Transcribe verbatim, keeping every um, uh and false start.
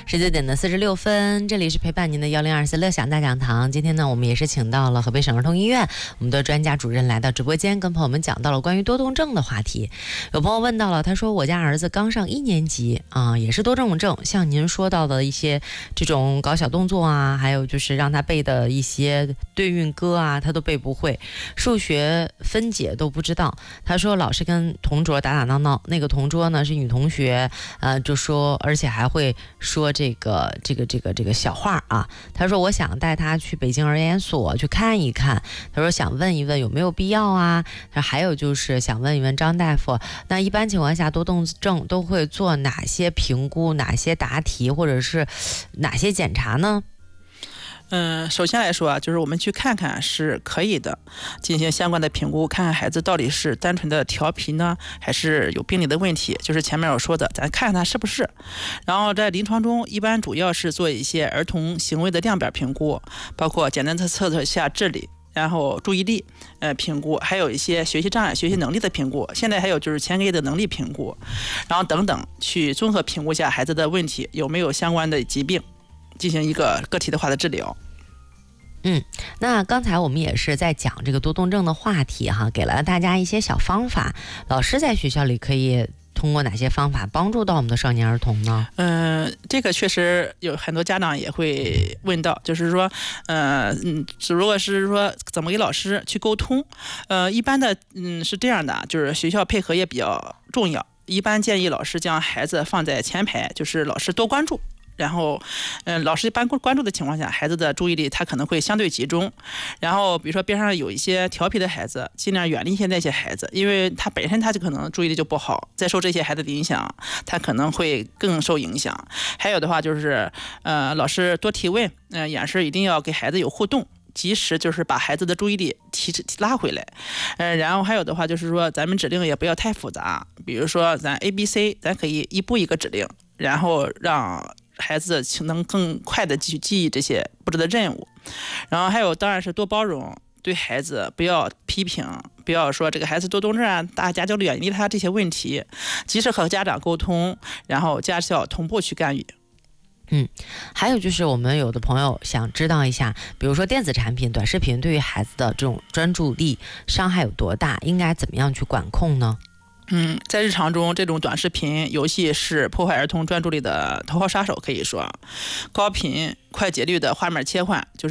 十九点的四十六分，这里是陪伴您的幺零二四乐享大讲堂。今天呢，我们也是请到了河北省儿童医院我们的专家主任来到直播间，跟朋友们讲到了关于多动症的话题。有朋友问到了，他说我家儿子刚上一年级啊，也是多动症，像您说到的一些这种搞小动作啊，还有就是让他背的一些对韵歌啊，他都背不会，数学分解都不知道。他说老是跟同桌打打闹闹，那个同桌呢是女同学，呃，就说而且还会说这个这个这个这个小话啊。他说我想带他去北京儿研所去看一看，他说想问一问有没有必要啊。他说还有就是想问一问张大夫，那一般情况下多动症都会做哪些评估，哪些答题，或者是哪些检查呢？ 嗯，首先来说啊，就是我们去看看是可以的，进行相关的评估，看看孩子到底是单纯的调皮呢，还是有病理的问题。就是前面我说的，咱看看他是不是。然后在临床中，一般主要是做一些儿童行为的量表评估，包括简单的测测一下智力，然后注意力呃评估，还有一些学习障碍、学习能力的评估。现在还有就是前额叶的能力评估，然后等等，去综合评估一下孩子的问题有没有相关的疾病，进行一个个体的化的治疗。 嗯，那刚才我们也是在讲这个多动症的话题哈，给了大家一些小方法。老师在学校里可以通过哪些方法帮助到我们的少年儿童呢？ 嗯、呃，这个确实有很多家长也会问到，就是说，呃，嗯，如果是说怎么给老师去沟通，呃，一般的，嗯，是这样的，就是学校配合也比较重要。一般建议老师将孩子放在前排，就是老师多关注。然后，嗯、呃，老师一般关注的情况下，孩子的注意力他可能会相对集中。然后，比如说边上有一些调皮的孩子，尽量远离一些那些孩子，因为他本身他就可能注意力就不好，再受这些孩子的影响，他可能会更受影响。还有的话就是，呃，老师多提问，嗯、呃，眼神一定要给孩子有互动。及时就是把孩子的注意力提拉回来，嗯、呃，然后还有的话就是说，咱们指令也不要太复杂，比如说咱 A B C， 咱可以一步一个指令，然后让孩子能更快的去记忆这些布置的任务。然后还有当然是多包容，对孩子不要批评，不要说这个孩子多动症啊，大家就远离他这些问题，及时和家长沟通，然后家校同步去干预。 嗯，还有就是我们有的朋友想知道一下，比如说电子产品、短视频对于孩子的这种专注力伤害有多大，应该怎么样去管控呢？ 嗯，在日常中，这种短视频游戏是破坏儿童专注力的头号杀手，可以说，高频快节律的画面切换就是